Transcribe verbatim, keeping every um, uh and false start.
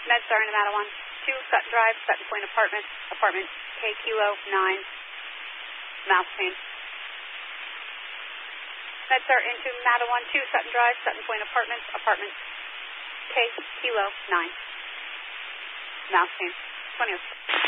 MedStar into Mattawan two, Sutton Drive, Sutton Point Apartments, apartment K Kilo nine, mouth pain. MedStar into Mattawan two, Sutton Drive, Sutton Point Apartments, apartment K Kilo nine, mouth pain. twenty oh six.